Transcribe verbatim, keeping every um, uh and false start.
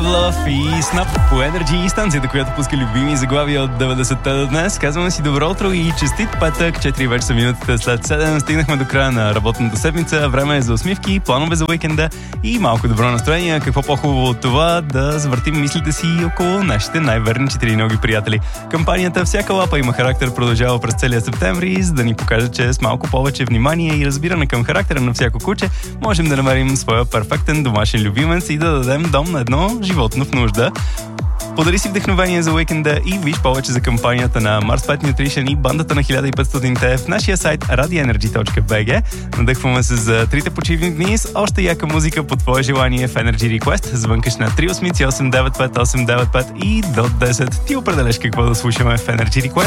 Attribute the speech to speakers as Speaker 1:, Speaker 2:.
Speaker 1: Love и Snap по Energy, станцията, която пуска любими заглавия от деветдесетте до днес. Казваме си добро утро и честит петък, четири вече са минутите след седем. Стигнахме до края на работната седмица. Време е за усмивки, планове за уикенда и малко добро настроение. Какво по-хубаво от това да завъртим мислите си около нашите най-верни четириноги приятели. Кампанията "Всяка лапа има характер" продължава през целия септември, за да ни покаже, че с малко повече внимание и разбиране към характера на всяко куче можем да намерим своя перфектен домашен любимец и да дадем дом на едно животно в нужда. Подари си вдъхновение за уикенда и виж повече за кампанията на Mars Pet Nutrition и бандата на хиляда и петстотин-те в нашия сайт радиоенерджи точка би джи. Надъхваме се за трите почивни дни с още яка музика по твое желание в Energy Request. Звънкаш на три осем осем девет пет осем девет пет и до десет ти определяш какво да слушаме в Energy Request.